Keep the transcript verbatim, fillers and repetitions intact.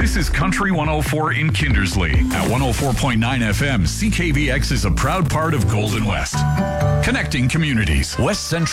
This is Country one oh four in Kindersley. At one oh four point nine F M, C K V X is a proud part of Golden West. Connecting communities. West Central.